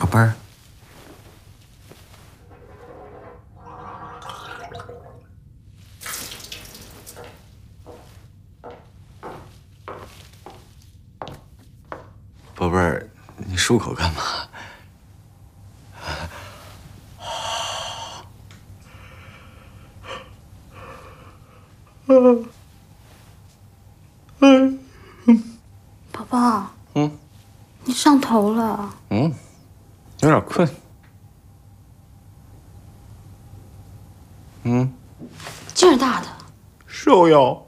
个班儿。宝贝儿，你漱口干嘛？ 宝宝，你上头了。 有点困。 劲儿大的。 是哦哟。